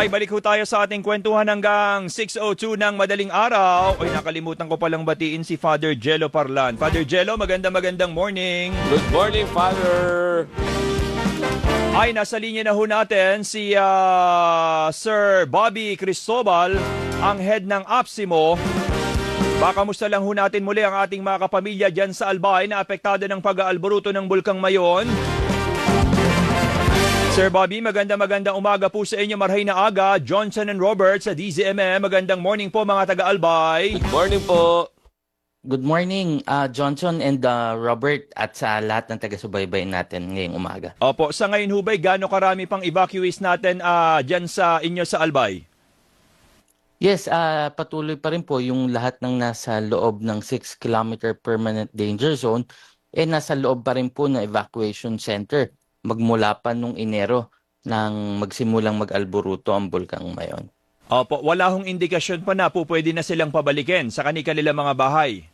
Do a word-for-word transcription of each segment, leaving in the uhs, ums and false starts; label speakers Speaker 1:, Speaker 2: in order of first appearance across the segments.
Speaker 1: Ay, balik ho tayo sa ating kwentuhan hanggang six oh two ng madaling araw. Ay, nakalimutan ko palang batiin si Father Jello Parlan. Father Jello, maganda magandang morning.
Speaker 2: Good morning, Father.
Speaker 1: Ay, nasa linya na ho natin si uh, Sir Bobby Cristobal, ang head ng APSIMO. Baka musta lang ho natin muli ang ating mga kapamilya dyan sa Albay na apektado ng pag-aalboruto ng Bulkang Mayon. Sir Bobby, maganda magandang umaga po sa inyo. Marhay na aga, Johnson and Robert sa D Z M M. Magandang morning po mga taga-Albay.
Speaker 2: Good morning po.
Speaker 3: Good morning, uh, Johnson and uh, Robert at sa lahat ng taga-subaybay natin ngayong umaga.
Speaker 1: Opo, sa ngayon hubay, gaano karami pang evacuees natin uh, dyan sa inyo sa Albay?
Speaker 3: Yes, uh, patuloy pa rin po yung lahat ng nasa loob ng six kilometer permanent danger zone, eh nasa loob pa rin po ng evacuation center. Magmula pa nung Enero nang magsimulang mag-alboruto ang Bulkang Mayon.
Speaker 1: Opo, wala hong indikasyon pa na po pwede na silang pabalikin sa kanilang mga bahay.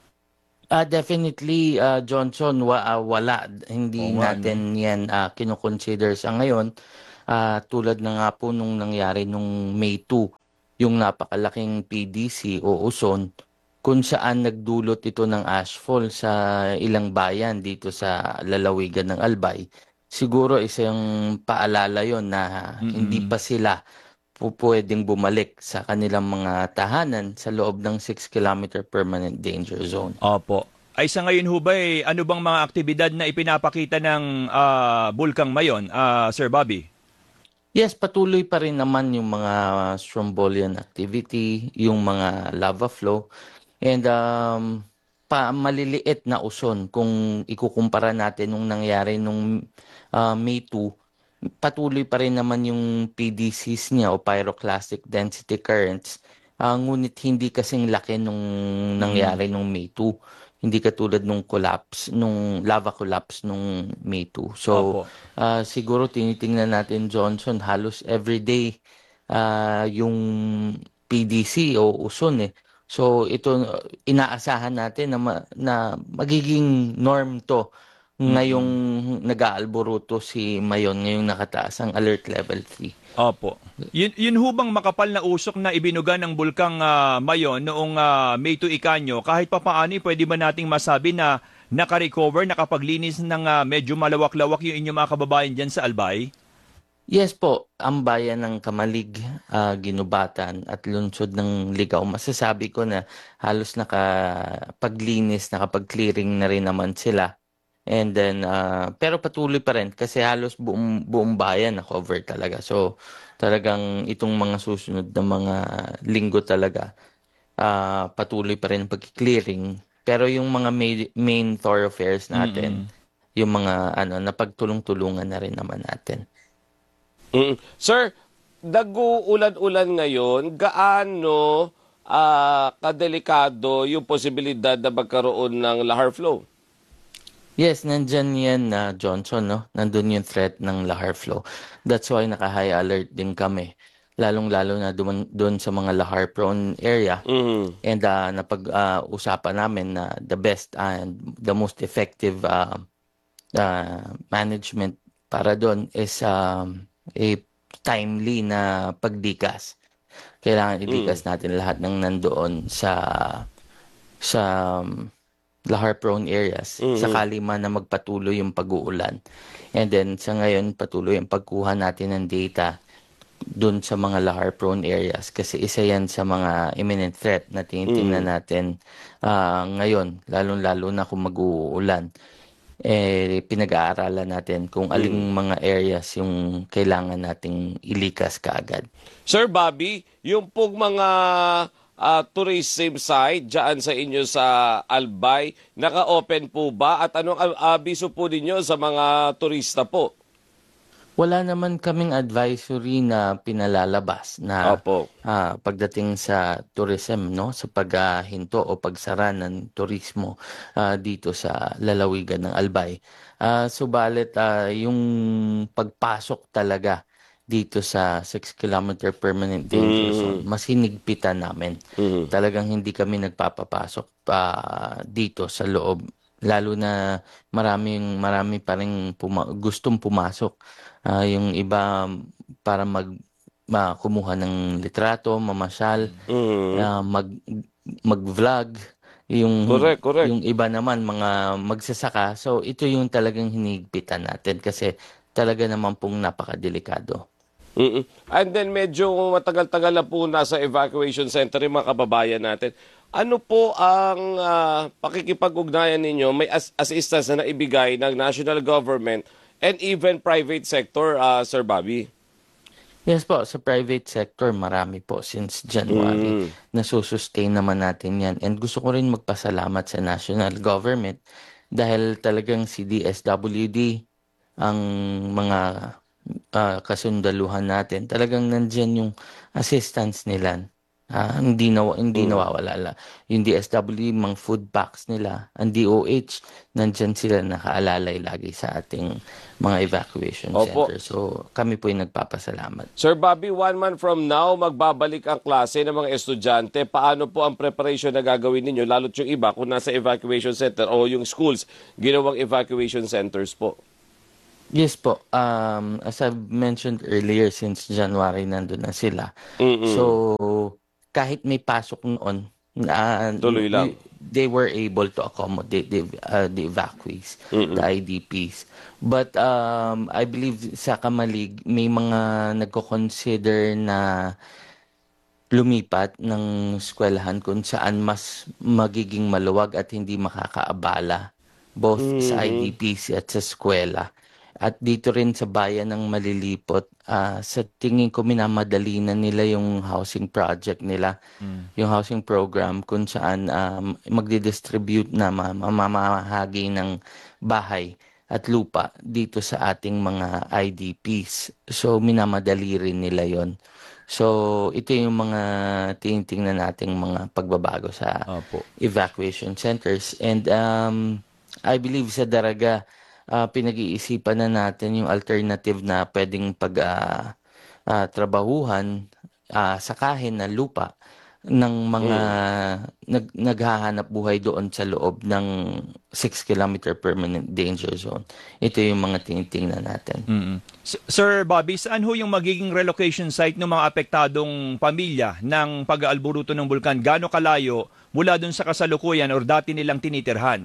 Speaker 3: Uh, definitely, uh, Johnson, wa, uh, wala. Hindi
Speaker 1: Oo,
Speaker 3: natin
Speaker 1: ano?
Speaker 3: yan uh, kinukonsider sa ngayon. Uh, tulad na nga po nung nangyari nung May two, yung napakalaking P D C o Uson, kung saan nagdulot ito ng ashfall sa ilang bayan dito sa lalawigan ng Albay. Siguro isang paalala yon na
Speaker 1: Mm-mm.
Speaker 3: hindi pa sila po pwedeng bumalik sa kanilang mga tahanan sa loob ng six kilometer permanent danger zone.
Speaker 1: Opo. Ay sa ngayon hubay, ano bang mga aktibidad na ipinapakita ng uh, Bulkang Mayon, uh, Sir Bobby?
Speaker 3: Yes, patuloy pa rin naman yung mga strombolian activity, yung mga lava flow, and um, pa maliliit na uson kung ikukumpara natin nung nangyari nung uh, May two, patuloy pa rin naman yung P D Cs niya o pyroclastic density currents, uh, ngunit hindi kasing laki nung nangyari nung May two. Hindi katulad nung collapse, nung lava collapse nung May two. So, uh, siguro tinitingnan natin, Johnson, halos everyday uh, yung P D C o uson eh. So, ito, inaasahan natin na, ma na magiging norm to ngayong mm-hmm. nag-aalboruto si Mayon, ngayong nakataas ang alert level three.
Speaker 1: Opo. Yun, yun hubang makapal na usok na ibinuga ng Bulkang uh, Mayon noong uh, May two ikanyo, kahit pa paano pwede ba nating masabi na naka-recover, nakapaglinis ng uh, medyo malawak-lawak yung inyong mga kababayan dyan sa Albay?
Speaker 3: Yes po, ang bayan ng Kamalig, uh, Ginubatan at lungsod ng Ligao, masasabi ko na halos nakapaglinis, nakapag-clearing na rin naman sila. And then, uh, pero patuloy pa rin kasi halos buong, buong bayan na cover talaga. So, talagang itong mga susunod na mga linggo talaga, uh, patuloy pa rin ang pag-clearing. Pero yung mga main, main thoroughfares natin, mm-hmm. yung mga ano, napagtulong-tulungan na rin naman natin.
Speaker 2: Mm. Sir, nag-uulan-ulan ngayon, gaano uh, kadelikado yung posibilidad na magkaroon ng lahar flow?
Speaker 3: Yes, nandyan yan na uh, Johnson, no? Nandun yung threat ng lahar flow. That's why naka-high alert din kami. Lalong-lalo na doon sa mga lahar-prone area. Mm-hmm. And uh, napag-usapan uh, namin na the best and the most effective uh, uh, management para doon is um, a timely na pagdikas. Kailangan idikas mm. natin lahat ng nandoon sa sa um, lahar-prone areas, mm-hmm. sakali man na magpatuloy yung pag-uulan. And then, sa ngayon, patuloy ang pagkuha natin ng data dun sa mga lahar-prone areas kasi isa yan sa mga imminent threat na tinitingnan mm-hmm. natin uh, ngayon, lalong-lalo na kung mag-uulan. Eh, pinag-aaralan natin kung aling mm-hmm. mga areas yung kailangan nating ilikas kaagad.
Speaker 2: Sir Bobby, yung pong mga Uh, tourism site dyan sa inyo sa Albay, naka-open po ba? At anong abiso po ninyo sa mga turista po?
Speaker 3: Wala naman kaming advisory na pinalalabas na uh, pagdating sa tourism, no? Sa paghinto o pagsara ng turismo uh, dito sa lalawigan ng Albay. Uh, subalit uh, yung pagpasok talaga dito sa six kilometer permanent danger zone, mm. mas hinigpitan namin. Mm. Talagang hindi kami nagpapapasok uh, dito sa loob. Lalo na maraming marami pa rin puma- gustong pumasok. Uh, yung iba para mag ma kumuha ng litrato, mamasyal,
Speaker 2: Mhm.
Speaker 3: ah, mag mag-vlog, yung
Speaker 2: Correct, correct.
Speaker 3: yung iba naman mga magsasaka. So ito yung talagang hinihigpitan natin kasi talaga naman pong napakadelikado.
Speaker 2: Mm. And then medyo matagal-tagal na po nasa evacuation center yung mga kababayan natin. Ano po ang ah, pakikipag-ugnayan ninyo? May as- assistance na naibigay ng national government and even private sector, ah, Sir Bobby?
Speaker 3: Yes po, sa private sector marami po since January.
Speaker 2: Mm.
Speaker 3: Nasusustain naman natin yan. And gusto ko rin magpasalamat sa national government dahil talagang si D S W D ang mga ah, kasundaluhan natin. Talagang nandyan yung assistance nila. Ah, hindi na hindi
Speaker 2: Mm.
Speaker 3: nawawala la. Yung D S W D, mga food packs nila, ang D O H, nandyan sila nakaalalay lagi sa ating mga evacuation
Speaker 2: Opo.
Speaker 3: center. So kami po yung nagpapasalamat.
Speaker 2: Sir Bobby, one month from now, magbabalik ang klase ng mga estudyante. Paano po ang preparation na gagawin ninyo? Lalo't yung iba, kung nasa evacuation center o yung schools, ginawang evacuation centers po.
Speaker 3: Yes po. Um, as I've mentioned earlier, since January nandun na sila.
Speaker 2: Mm-mm.
Speaker 3: So, kahit may pasok noon, na
Speaker 2: Tuloy lang.
Speaker 3: they were able to accommodate the, uh, the evacuees,
Speaker 2: Mm-mm.
Speaker 3: the I D Ps. But um, I believe sa Kamalig, may mga nagko-consider na lumipat ng eskwelahan kung saan mas magiging maluwag at hindi makakaabala both sa I D Ps at sa eskwela. At dito rin sa bayan ng Malilipot, ah, sa tingin ko minamadali na nila yung housing project nila, yung housing program kung saan um, magdi-distribute na ma- mamamahagi ng bahay at lupa dito sa ating mga I D Ps. So minamadali rin nila yon. So ito yung mga tinitingnan nating mga pagbabago sa
Speaker 1: Opo.
Speaker 3: evacuation centers. And um, I believe sa Daraga, ah, pinag-iisipan na natin yung alternative na pwedeng pag ah, ah, trabahuhan, ah, sakahin na lupa ng mga nag, naghahanap buhay doon sa loob ng six kilometer permanent danger zone. Ito yung mga tinitingnan natin.
Speaker 1: Mm-mm. S- Sir Bobby, saan ho yung magiging relocation site ng mga apektadong pamilya ng pag-aalburuto ng bulkan? Gaano kalayo mula dun sa kasalukuyan or dati nilang tinitirhan?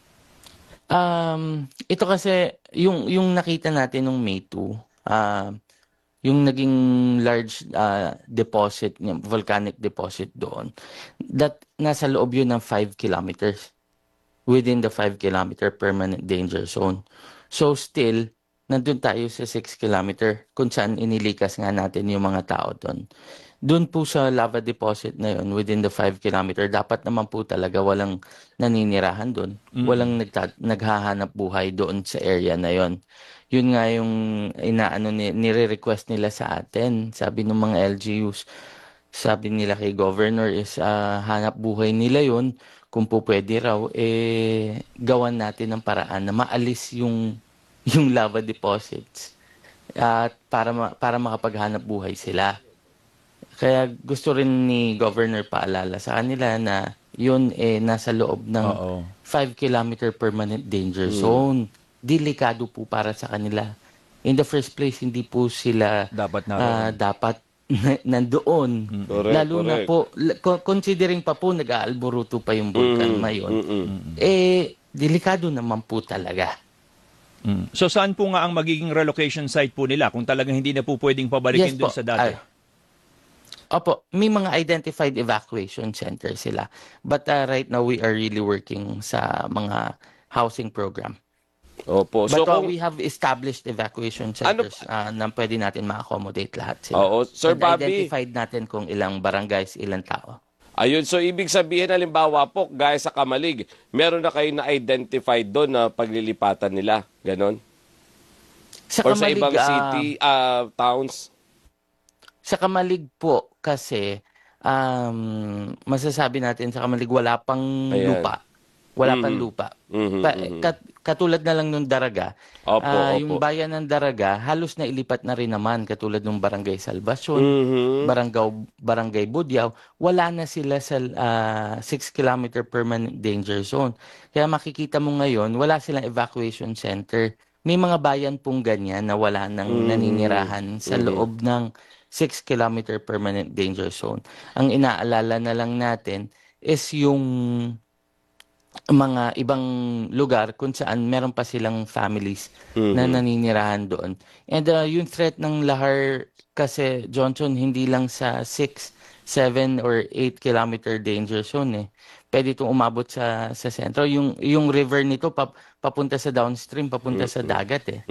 Speaker 3: Um, ito kasi yung yung nakita natin nung May two, ah, yung naging large ah, deposit, yung volcanic deposit doon, that nasa loob yun ng five kilometers within the five kilometer permanent danger zone. So still, nandun tayo sa six kilometer kung saan inilikas nga natin yung mga tao doon. Doon po sa lava deposit na yun, within the five kilometer, dapat naman po talaga walang naninirahan doon. Walang nagta- naghahanap buhay doon sa area na yon. Yun nga yung inaano ni, nire-request nila sa atin. Sabi ng mga L G Us, sabi nila kay governor is ah, hanap buhay nila yon. Kung po pwede raw, eh, gawan natin ng paraan na maalis yung, yung lava deposits at para, ma- para makapaghanap buhay sila. Kaya gusto rin ni Governor paalala sa kanila na yun eh nasa loob ng
Speaker 1: Oo.
Speaker 3: five kilometer permanent danger zone. Delikado po para sa kanila. In the first place, hindi po sila
Speaker 1: Dapat na
Speaker 3: ah, dapat nandoon.
Speaker 2: Correct,
Speaker 3: Lalo na
Speaker 2: correct.
Speaker 3: po, l- co- considering pa po nag-aalboruto pa yung vulkan ngayon,
Speaker 2: Mm-mm.
Speaker 3: eh, delikado naman po talaga.
Speaker 1: Mm. So saan po nga ang magiging relocation site po nila kung talagang hindi na po pwedeng pabalikin
Speaker 3: Yes
Speaker 1: dun
Speaker 3: po.
Speaker 1: sa dati?
Speaker 3: Ay, Opo, may mga identified evacuation center sila. But uh, right now, we are really working sa mga housing program.
Speaker 2: Opo. So
Speaker 3: But uh,
Speaker 2: kung,
Speaker 3: we have established evacuation
Speaker 2: Ano-
Speaker 3: centers uh, na pwede natin ma-accommodate lahat sila.
Speaker 2: Oo, Sir
Speaker 3: And
Speaker 2: Bobby.
Speaker 3: identified natin kung ilang barangays, ilang tao.
Speaker 2: ayun, so ibig sabihin, halimbawa po, gaya sa Kamalig, meron na kayo na-identified doon na paglilipatan nila. Ganon?
Speaker 3: Sa
Speaker 2: Or sa
Speaker 3: Kamalig,
Speaker 2: ibang
Speaker 3: ah,
Speaker 2: city, ah, towns?
Speaker 3: Sa Kamalig po kasi um, masasabi natin sa Kamalig wala pang
Speaker 2: Ayan.
Speaker 3: lupa. Wala pang lupa.
Speaker 2: Mhm,
Speaker 3: Pa-
Speaker 2: mhm.
Speaker 3: kat- katulad na lang nung Daraga.
Speaker 2: Opo,
Speaker 3: ah,
Speaker 2: opo.
Speaker 3: Yung bayan ng Daraga halos na ilipat na rin naman katulad ng Barangay Salvacion,
Speaker 2: Mhm.
Speaker 3: Barangay Barangay Budyaw, wala na sila sa six kilometer permanent danger zone. Kaya makikita mo ngayon wala silang evacuation center. May mga bayan pong ganyan na wala nang naninirahan sa loob ng six kilometer permanent danger zone. Ang inaalala na lang natin is yung mga ibang lugar kung saan meron pa silang families na naninirahan doon. And uh, yung threat ng lahar kasi, Johnson, hindi lang sa six, seven or eight kilometer danger zone eh. Pwede itong umabot sa sa sentro. Yung yung river nito pap, papunta sa downstream, papunta sa dagat eh.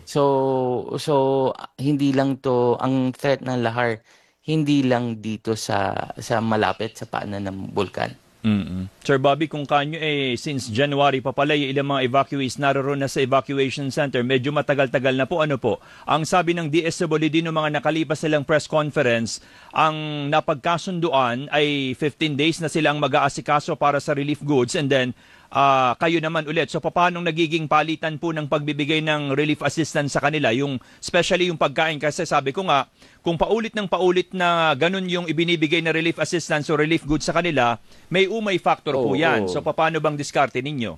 Speaker 3: So so hindi lang to ang threat ng lahar, hindi lang dito sa sa malapit sa paanan ng bulkan.
Speaker 1: Mm-mm. Sir Bobby, kung kanyo eh, since January pa pala, yung ilang mga evacuees naroon na sa evacuation center, medyo matagal-tagal na po. Ano po? Ang sabi ng D S W D noong mga nakalipas silang press conference, ang napagkasunduan ay fifteen days na silang mag-aasikaso para sa relief goods and then uh, kayo naman ulit. So paano nagiging palitan po ng pagbibigay ng relief assistance sa kanila? Yung, especially yung pagkain kasi sabi ko nga, kung paulit ng paulit na ganun yung ibinibigay na relief assistance o relief goods sa kanila, may umay factor po
Speaker 2: Oo,
Speaker 1: yan.
Speaker 2: oo.
Speaker 1: So paano bang diskarte ninyo?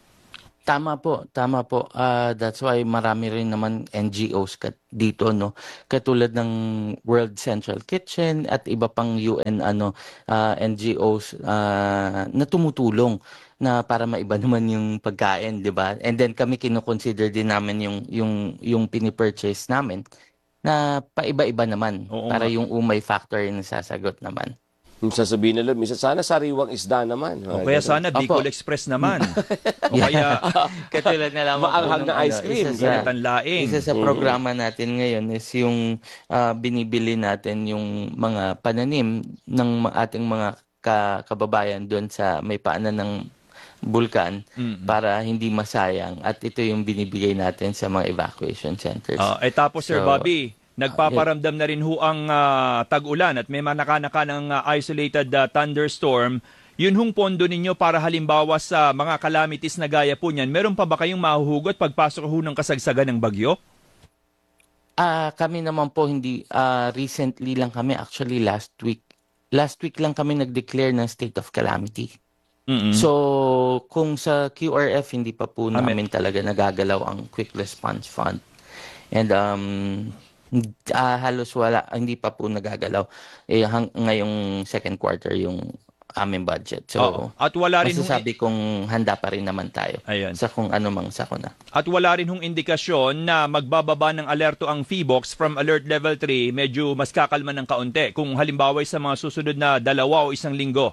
Speaker 3: Tama po, tama po. Uh, that's why marami rin naman N G Os kat dito, no. Katulad ng World Central Kitchen at iba pang U N ano uh, N G Os uh, na tumutulong na para maiba naman yung pagkain, 'di ba? And then kami kino-consider din namin yung yung yung pinipurchase namin na paiba-iba naman
Speaker 1: Oo
Speaker 3: para
Speaker 1: nga.
Speaker 3: yung umay factor yung sasagot naman.
Speaker 2: Yung sasabihin nila, minsan sana sariwang isda naman.
Speaker 1: O kaya sana Bicol
Speaker 3: Opo.
Speaker 1: Express naman. o kaya
Speaker 3: Katulad na lamang po
Speaker 2: Maanghang
Speaker 3: nung
Speaker 2: na ice
Speaker 3: ano,
Speaker 2: cream.
Speaker 3: isa sa,
Speaker 1: ganatan laing.
Speaker 3: isa sa programa natin ngayon is yung ah, binibili natin yung mga pananim ng ma- ating mga ka- kababayan doon sa may paanan ng bulkan para hindi masayang at ito yung binibigay natin sa mga evacuation centers.
Speaker 1: Ah, eh tapos Sir
Speaker 3: So,
Speaker 1: Bobby, nagpaparamdam na rin ho ang ah, tag-ulan at may manakanaka ng ah, isolated ah, thunderstorm. Yun hong pondo ninyo para halimbawa sa mga calamities na gaya po niyan, meron pa ba kayong mahuhugot pagpasok ho ng kasagsagan ng bagyo?
Speaker 3: Ah, kami naman po hindi ah, recently lang kami actually last week. Last week lang kami nag-declare ng state of calamity.
Speaker 1: Mm-mm.
Speaker 3: So, kung sa Q R F, hindi pa po
Speaker 1: Amen.
Speaker 3: namin talaga nagagalaw ang Quick Response Fund. And um, ah, halos wala, hindi pa po nagagalaw. Eh, hang, ngayong second quarter yung aming budget. So,
Speaker 1: Oo. At wala rin hong,
Speaker 3: masasabi kong handa pa rin naman tayo
Speaker 1: Ayan.
Speaker 3: sa kung ano mang sakuna.
Speaker 1: at wala rin hong indikasyon na magbababa ng alerto ang P H I B O X from alert level three, medyo mas kakalma ng kaunti. Kung halimbawa sa mga susunod na dalawa o isang linggo.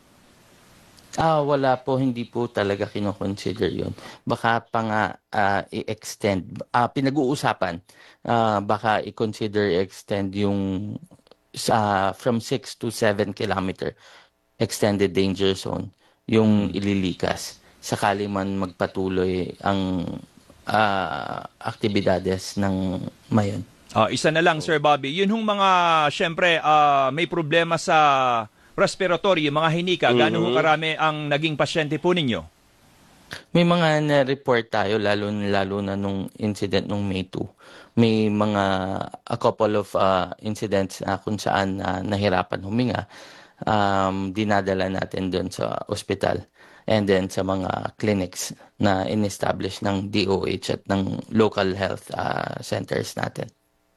Speaker 3: Ah, wala po, hindi po talaga kino-consider yun. Baka pa nga ah, i-extend, ah, pinag-uusapan, ah, baka i-consider i-extend yung sa from six to seven kilometer extended danger zone, yung ililikas. Sakali man magpatuloy ang ah, aktibidades ng mayon.
Speaker 1: Ah, isa na lang, Sir Bobby. Yun hong mga, syempre, ah, may problema sa respiratory, yung mga hinika. Gaano ho karami ang naging pasyente po ninyo?
Speaker 3: May mga na-report tayo, lalo, lalo na nung incident nung May two. May mga, a couple of uh, incidents na kung saan uh, nahirapan huminga. Um, dinadala natin doon sa ospital. And then sa mga clinics na in-establish ng D O H at ng local health uh, centers natin.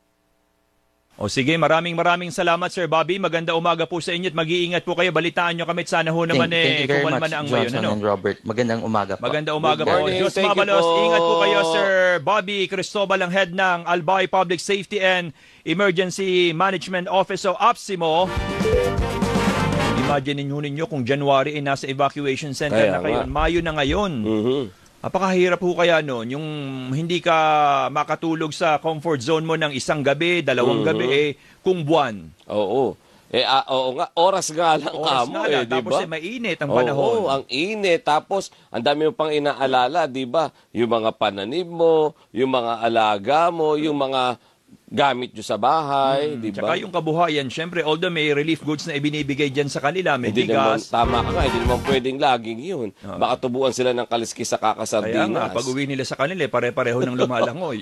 Speaker 1: O sige, maraming maraming salamat, Sir Bobby. Maganda umaga po sa inyo at mag-iingat po kayo. Balitaan nyo kami at sana ho naman
Speaker 3: Thank, thank
Speaker 1: eh,
Speaker 3: you very
Speaker 1: kumalma
Speaker 3: much,
Speaker 1: na ang ngayon.
Speaker 3: Johnson
Speaker 1: Ano?
Speaker 3: and Robert. Magandang umaga po.
Speaker 1: Maganda umaga
Speaker 2: Good
Speaker 1: po.
Speaker 2: morning.
Speaker 1: Diyos
Speaker 2: Thank you
Speaker 1: mabalos.
Speaker 2: po.
Speaker 1: Ingat po kayo, Sir Bobby Cristobal, ang head ng Albay Public Safety and Emergency Management Office o A P S I M O. Imagine ninyo ninyo kung January ay nasa evacuation center
Speaker 2: Kaya
Speaker 1: na kayo.
Speaker 2: nga.
Speaker 1: Mayo na ngayon.
Speaker 2: Mhm.
Speaker 1: Napakahirap po kaya noon, yung hindi ka makatulog sa comfort zone mo ng isang gabi, dalawang gabi, eh, kung buwan.
Speaker 2: Oo. Eh, ah, oo nga, oras nga lang
Speaker 1: Oras
Speaker 2: kamo
Speaker 1: nga
Speaker 2: eh,
Speaker 1: lang,
Speaker 2: di
Speaker 1: tapos
Speaker 2: ba?
Speaker 1: eh, mainit ang
Speaker 2: Oo,
Speaker 1: panahon.
Speaker 2: ang init. Tapos, ang dami mo pang inaalala, di ba? Yung mga pananim mo, yung mga alaga mo, yung mga gamit nyo sa bahay, di ba?
Speaker 1: Tsaka yung kabuhayan, syempre, although may relief goods na ibinibigay dyan sa kanila, may
Speaker 2: Hindi naman,
Speaker 1: bigas.
Speaker 2: tama ka nga, hindi naman pwedeng laging yun. Baka tubuan sila ng kaliskis sa
Speaker 1: Kaya nga,
Speaker 2: kakasardinas.
Speaker 1: pag uwi nila sa kanila, eh, pare-pareho ng lumalangoy.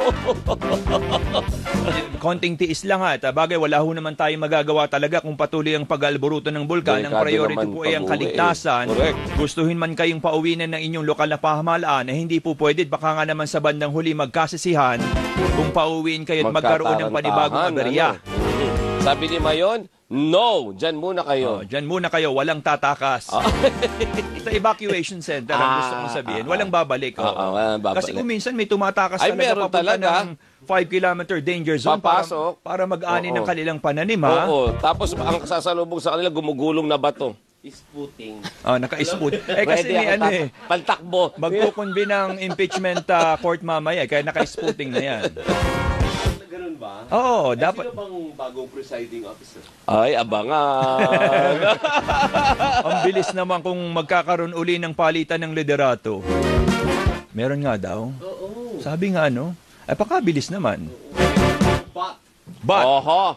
Speaker 1: Konting tiis lang ha. Bagay, wala ho naman tayong magagawa talaga kung patuloy ang pag-alboruto ng bulkan. Ang
Speaker 2: Delikado
Speaker 1: priority
Speaker 2: naman
Speaker 1: po ay ang
Speaker 2: pag-uwi,
Speaker 1: kaligtasan.
Speaker 2: eh. Correct.
Speaker 1: Gustuhin man kayong pauwinan ng inyong lokal na pamahalaan, eh, hindi po pwede. Baka nga naman sa bandang huli magkasisihan kung pauwiin kayo at magkaroon ng panibagong
Speaker 2: Magkatarantahan,
Speaker 1: aberya.
Speaker 2: ano? Sabi ni Mayon, no, dyan muna
Speaker 1: Oh,
Speaker 2: kayo.
Speaker 1: dyan muna kayo, walang tatakas. Sa evacuation center, ang gusto kong sabihin, walang babalik.
Speaker 2: Ah, ah, walang babalik.
Speaker 1: Kasi kung minsan may tumatakas
Speaker 2: Ay,
Speaker 1: talaga
Speaker 2: meron
Speaker 1: papunta
Speaker 2: talaga.
Speaker 1: ng five kilometer danger zone
Speaker 2: Papasok.
Speaker 1: para, para mag-ani
Speaker 2: Oo.
Speaker 1: ng kanilang pananim, ha?
Speaker 2: Oo, tapos ang sasalubong sa kanila, gumugulong na bato.
Speaker 4: Isputing.
Speaker 1: Oh, naka-spoot. Eh kasi
Speaker 2: Ready
Speaker 1: may
Speaker 2: ako
Speaker 1: ano
Speaker 2: tap-
Speaker 1: eh,
Speaker 2: Pantakbo.
Speaker 1: magkukunbi ng impeachment ah, court mamaya, eh, kaya naka-spooting na yan.
Speaker 4: Ganun ba?
Speaker 1: Oo,
Speaker 4: Eh,
Speaker 1: dapat.
Speaker 4: Sino bang bagong presiding officer?
Speaker 2: Ay, abangan.
Speaker 1: Ang bilis naman kung magkakaroon uli ng palitan ng liderato. Meron nga daw.
Speaker 4: Oo.
Speaker 1: Sabi nga ano, ay pakabilis naman.
Speaker 4: But,
Speaker 1: But,
Speaker 2: Oho.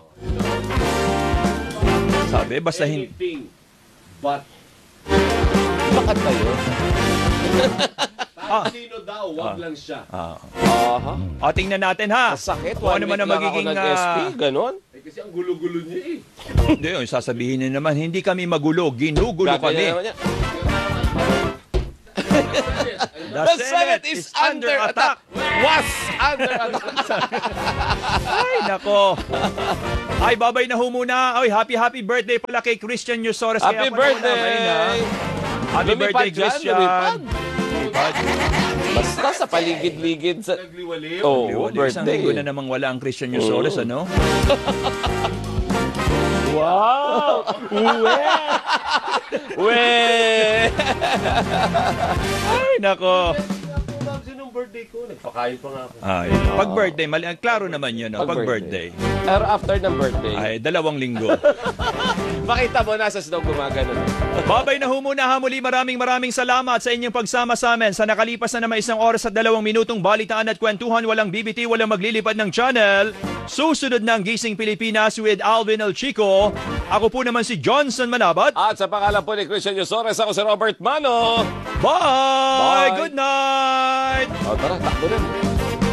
Speaker 1: sabi, basta hin-
Speaker 4: anything but.
Speaker 2: Bakit kayo?
Speaker 4: Kahit sino daw, wag lang siya.
Speaker 1: Ah.
Speaker 2: Oho.
Speaker 1: O, tingnan natin ha.
Speaker 2: Sakit.
Speaker 1: Kung ano
Speaker 2: One
Speaker 1: man
Speaker 2: week
Speaker 1: ang
Speaker 2: lang ako
Speaker 1: magiging...
Speaker 2: nag-S P.
Speaker 1: ah,
Speaker 2: Ganon.
Speaker 4: Eh, kasi ang gulo-gulo niya eh.
Speaker 1: Hindi, yun, sasabihin niya naman, hindi kami magulo, ginugulo
Speaker 2: Gaganyan
Speaker 1: kami.
Speaker 2: naman niya.
Speaker 1: The,
Speaker 2: The Senate is under attack. Was under attack.
Speaker 1: Ay, nako. Ay, babay na ho muna. Ay, happy, happy birthday pala kay Christian Yusores.
Speaker 2: Happy
Speaker 1: Kaya pala wala
Speaker 2: birthday!
Speaker 1: ngayon, ha? Happy
Speaker 2: Lumipad
Speaker 1: birthday,
Speaker 2: dyan,
Speaker 1: Christian.
Speaker 2: lumipad.
Speaker 1: Lumipad.
Speaker 2: Basta sa paligid-ligid sa...
Speaker 4: Nagliwaliw.
Speaker 2: Oo,
Speaker 1: Liwali, isang
Speaker 2: birthday.
Speaker 1: linggo na namang wala ang Christian Yusores, ano?
Speaker 2: Wow! Uwe! We!
Speaker 1: Ay, nako.
Speaker 4: Sinong birthday ko? Nagpakain pa nga ako.
Speaker 1: Ay, pag birthday, mali, klaro naman yun, no?
Speaker 2: Pag
Speaker 1: Pag birthday.
Speaker 2: Pero after ng birthday,
Speaker 1: Ay, dalawang linggo.
Speaker 2: makita mo nasa snow gumagano.
Speaker 1: Babay na ho muna ha muli. Maraming maraming salamat sa inyong pagsama sa amin sa nakalipas na naman isang oras at dalawang minutong balitaan at kwentuhan. Walang B B T, walang maglilipad ng channel. Susunod ng Gising Pilipinas with Alvin El Chico. Ako po naman si Johnson Manabat.
Speaker 2: At sa pangalan po ni Christian Yusores, ako si Robert Mano.
Speaker 1: Bye!
Speaker 2: Bye!
Speaker 1: Good night!
Speaker 2: O tara, takbo na.